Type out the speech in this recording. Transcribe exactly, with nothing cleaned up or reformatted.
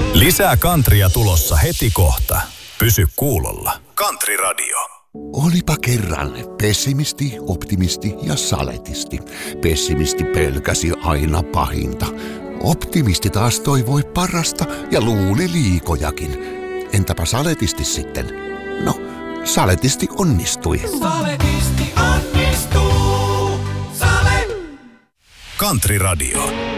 Lisää kantria tulossa heti kohta. Pysy kuulolla. Country Radio. Olipa kerran pessimisti, optimisti ja saletisti. Pessimisti pelkäsi aina pahinta. Optimisti taas toivoi parasta ja luuli liikojakin. Entäpä saletisti sitten? No, saletisti onnistui. Saletisti onnistuu. Sale. Country Radio.